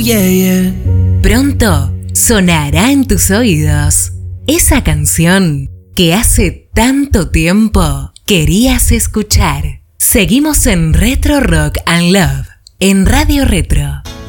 yeah, yeah. Pronto sonará en tus oídos esa canción que hace tanto tiempo querías escuchar. Seguimos en Retro Rock and Love, en Radio Retro.